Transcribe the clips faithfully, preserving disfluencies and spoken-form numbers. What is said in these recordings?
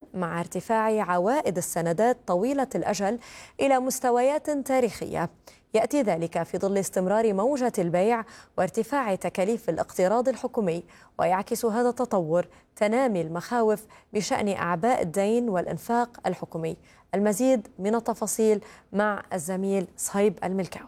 مع ارتفاع عوائد السندات طويلة الأجل إلى مستويات تاريخية. يأتي ذلك في ظل استمرار موجة البيع وارتفاع تكاليف الاقتراض الحكومي، ويعكس هذا التطور تنامي المخاوف بشأن أعباء الدين والإنفاق الحكومي. المزيد من التفاصيل مع الزميل صهيب الملكاوي.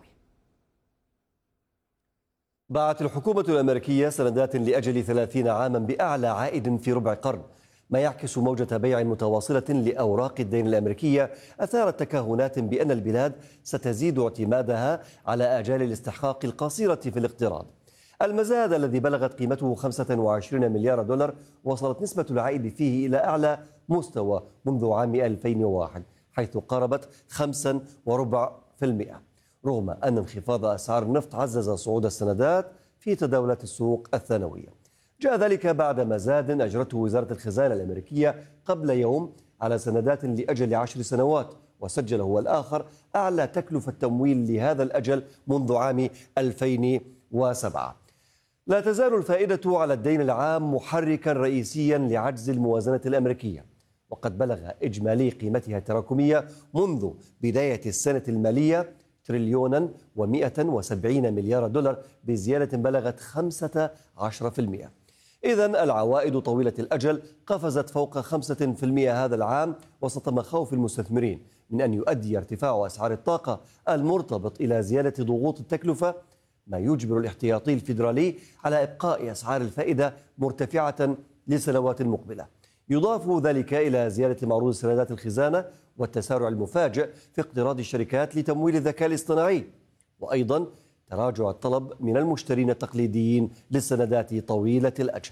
باعت الحكومة الأمريكية سندات لأجل ثلاثين عاما بأعلى عائد في ربع قرن، ما يعكس موجة بيع متواصلة لأوراق الدين الأمريكية أثارت تكهنات بأن البلاد ستزيد اعتمادها على آجال الاستحقاق القصيرة في الاقتراض. المزاد الذي بلغت قيمته خمسة وعشرين مليار دولار وصلت نسبة العائد فيه إلى أعلى مستوى منذ عام ألفين وواحد، حيث قاربت خمسة وربع في المئة، رغم أن انخفاض أسعار النفط عزز صعود السندات في تداولات السوق الثانوية. جاء ذلك بعد مزاد أجرته وزارة الخزانة الأمريكية قبل يوم على سندات لأجل عشر سنوات، وسجل هو الآخر أعلى تكلفة تمويل لهذا الأجل منذ عام ألفين وسبعة. لا تزال الفائدة على الدين العام محركا رئيسيا لعجز الموازنة الأمريكية، وقد بلغ إجمالي قيمتها التراكمية منذ بداية السنة المالية تريليونا ومئة وسبعين مليار دولار، بزيادة بلغت خمسة عشر بالمئة. إذن العوائد طويلة الأجل قفزت فوق خمسة بالمئة هذا العام وسط مخاوف المستثمرين من أن يؤدي ارتفاع أسعار الطاقة المرتبط إلى زيادة ضغوط التكلفة، ما يجبر الاحتياطي الفيدرالي على إبقاء أسعار الفائدة مرتفعة لسنوات مقبلة. يضاف ذلك إلى زيادة معروض سندات الخزانة والتسارع المفاجئ في اقتراض الشركات لتمويل الذكاء الاصطناعي، وأيضا تراجع الطلب من المشترين التقليديين للسندات طويلة الأجل.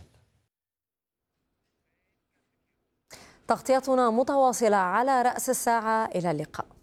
تغطيتنا متواصلة على رأس الساعة، إلى اللقاء.